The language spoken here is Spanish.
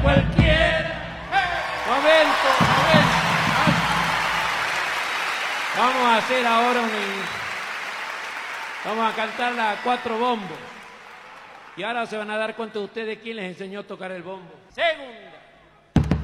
Cualquiera. Momento. Vamos a hacer ahora vamos a cantar a 4 bombos. Y ahora se van a dar cuenta ustedes quién les enseñó a tocar el bombo. Segunda.